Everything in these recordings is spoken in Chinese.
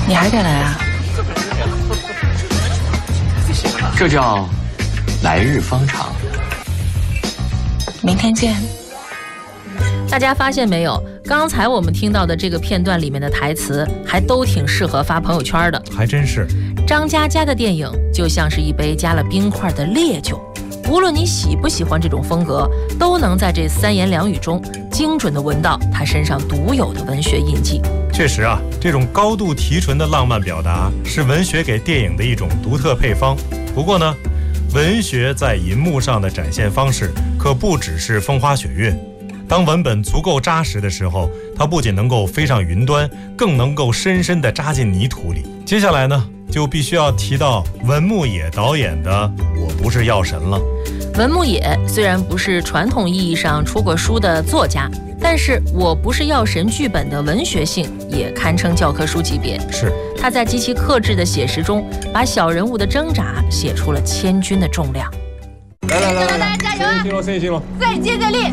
你还敢来啊？ 这叫来日方长。 明天见。 大家发现没有？刚才我们听到的这个片段里面的台词，还都挺适合发朋友圈的。 还真是。 张嘉佳的电影就像是一杯加了冰块的烈酒，无论你喜不喜欢这种风格，都能在这三言两语中精准地闻到他身上独有的文学印记。 确实啊，这种高度提纯的浪漫表达是文学给电影的一种独特配方。不过呢，文学在银幕上的展现方式可不只是风花雪月。当文本足够扎实的时候，它不仅能够飞上云端，更能够深深地扎进泥土里。接下来呢，就必须要提到文牧野导演的《我不是药神》了。 文牧野虽然不是传统意义上出过书的作家，但是我不是药神剧本的文学性也堪称教科书级别。 是， 他在极其克制的写实中，把小人物的挣扎写出了千钧的重量。 来，加油啊！ 声音行了， 再接再厉。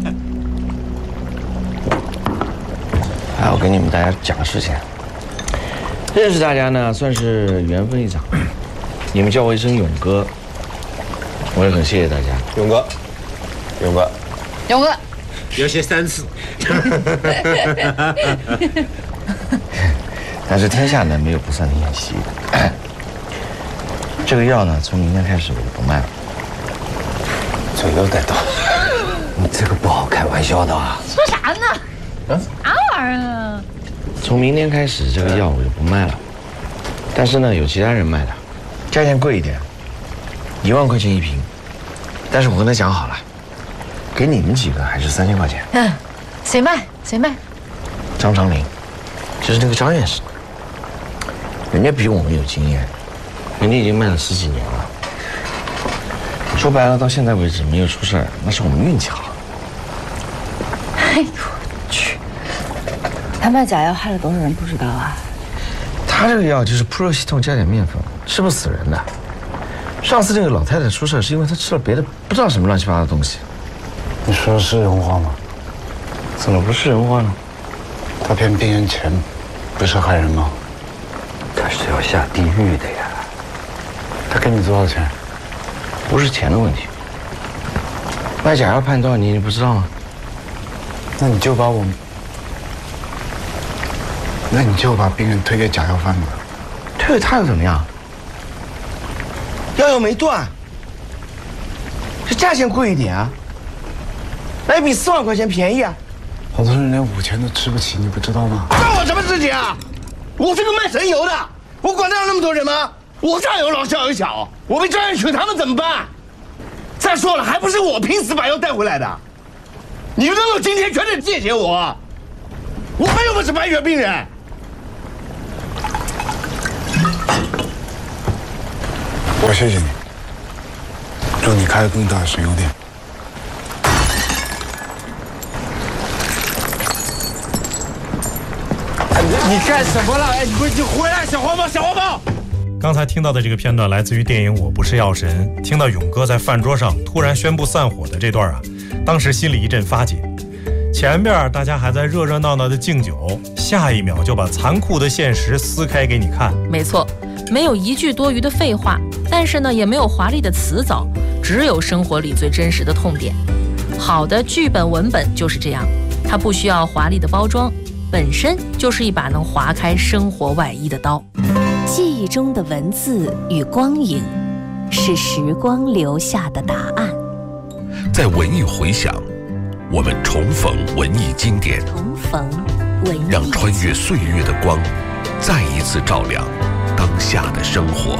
我跟你们大家讲个事情，认识大家呢算是缘分一场，你们叫我一声勇哥，我也很谢谢大家。 勇哥， 要写3次。 但是天下呢没有不散的宴席。这个药呢，从明天开始我就不卖了。 嘴又带刀， 你这个不好开玩笑的啊！ 说啥呢？啥玩意儿啊？ 从明天开始，这个药我就不卖了。但是呢，有其他人卖的，价钱贵一点，1万块钱一瓶。但是我跟他讲好了，给你们几个还是3000块钱。 谁卖？ 张长林，就是那个张院士，人家比我们有经验，人家已经卖了10几年了。说白了，到现在为止没有出事儿，那是我们运气好。 哎呦我去！他卖假药害了多少人不知道啊？ 他这个药就是扑热息痛加点面粉，吃不死人的。上次那个老太太出事是因为她吃了别的不知道什么乱七八糟的东西。 你说的是人话吗？ 怎么不是人话呢？ 他骗病人钱，不是害人吗？ 他是要下地狱的呀！ 他给你多少钱？ 不是钱的问题。卖假药判多少年你不知道吗？ 那你就把病人推给假药贩子。 推给他又怎么样？药又没断，这价钱贵一点啊，那也比4万块钱便宜啊。 好多人连5000都吃不起，你不知道吗？ 关我什么事情啊？我是个卖神油的，我管得了那么多人吗？我上有老下有小，我被专业取他们怎么办？再说了，还不是我拼死把药带回来的，你们能有今天全得谢谢我，我没有本事白血病人。 我谢谢你，祝你开更大的神油店。 你干什么了？哎，你回来，小黄包！ 刚才听到的这个片段来自于电影《我不是药神》，听到勇哥在饭桌上突然宣布散伙的这段啊，当时心里一阵发紧。前边大家还在热热闹闹的敬酒，下一秒就把残酷的现实撕开给你看。 没错，没有一句多余的废话，但是呢，也没有华丽的辞藻，只有生活里最真实的痛点。好的剧本文本就是这样，它不需要华丽的包装，本身就是一把能划开生活外衣的刀。 记忆中的文字与光影，是时光留下的答案。 在文艺回响，我们重逢文艺经典，让穿越岁月的光再一次照亮当下的生活。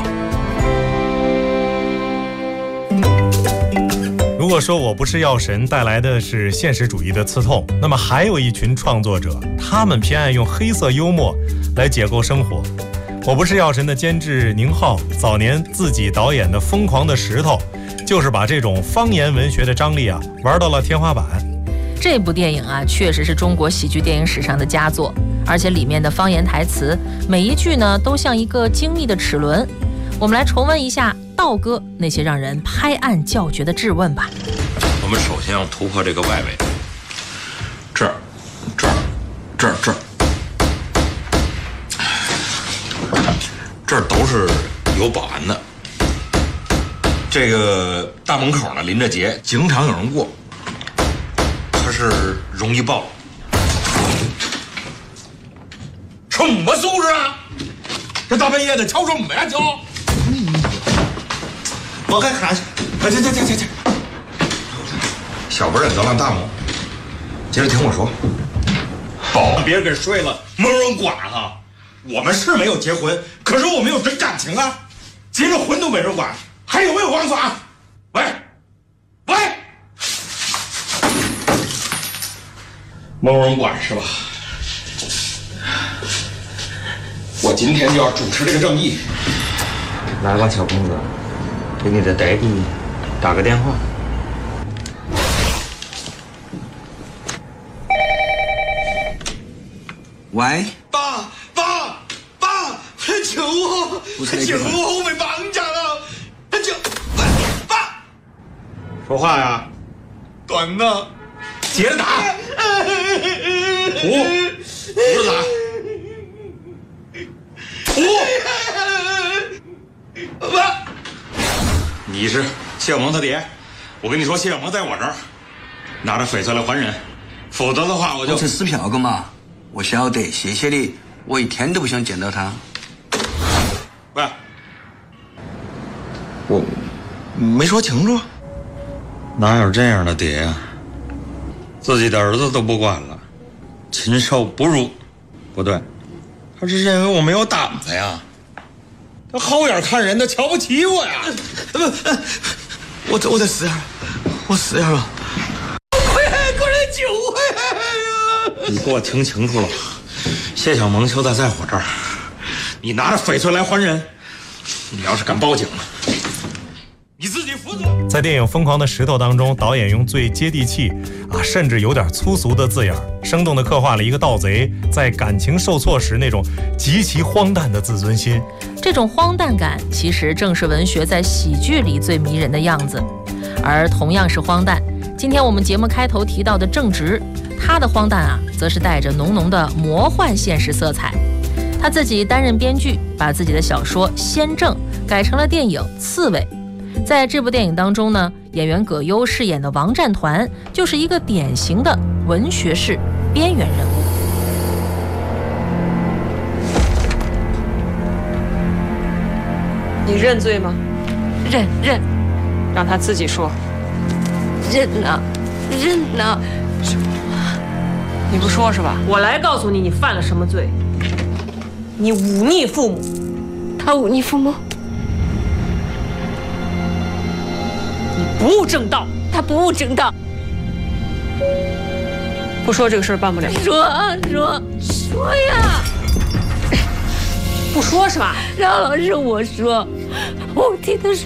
如果说我不是药神带来的是现实主义的刺痛，那么还有一群创作者，他们偏爱用黑色幽默来解构生活。我不是药神的监制宁浩早年自己导演的《疯狂的石头》，就是把这种方言文学的张力啊玩到了天花板。 这部电影啊，确实是中国喜剧电影史上的佳作，而且里面的方言台词，每一句呢都像一个精密的齿轮。我们来重温一下道哥那些让人拍案叫绝的质问吧。 我们首先要突破这个外围，这儿， 有保安的。这个大门口呢临着街，经常有人过，他是容易报。什么素质啊！这大半夜的敲什么呀敲？ 我还喊，去。 小辈人都让大门，接着听我说。保安别人给睡了，没人管哈。我们是没有结婚，可是我们有真感情啊。结了婚都没人管，还有没有王法？喂，没有人管是吧？我今天就要主持这个正义。 来吧，小公子，给你的爹地打个电话。 喂， 爸，救我！救我！我被绑架了！爸， 说话呀！ 短呢， 接着打，不是打， 爸， 你是谢小萌他爹，我跟你说，谢小萌在我这儿，拿着翡翠来还人，否则的话我就。 我是撕票个嘛，我晓得，谢谢你，我一天都不想见到他。 喂，我没说清楚。 哪有这样的爹呀？自己的儿子都不管了，亲手不入。不对，他是认为我没有胆子呀。他好眼看人，他瞧不起我呀。 我在死呀，我死呀了！快来救我呀！ 你给我听清楚了，谢小萌就在我这儿。 你拿着翡翠来还人，你要是敢报警，你自己负责。 在电影《疯狂的石头》当中，导演用最接地气甚至有点粗俗的字眼，生动地刻画了一个盗贼在感情受挫时那种极其荒诞的自尊心。 这种荒诞感其实正是文学在喜剧里最迷人的样子。而同样是荒诞，今天我们节目开头提到的正直，他的荒诞则是带着浓浓的魔幻现实色彩。他自己担任编剧，把自己的小说《先正》改成了电影《刺猬》。在这部电影当中呢，演员葛优饰演的王战团就是一个典型的文学式边缘人物。 你认罪吗？ 认， 让他自己说。 认了。 你不说是吧？我来告诉你，你犯了什么罪。你忤逆父母。 他忤逆父母？ 你不务正道。 他不务正道。 不说这个事儿办不了。 说呀！ 不说是吧？ 饶老师，我说，我替他说。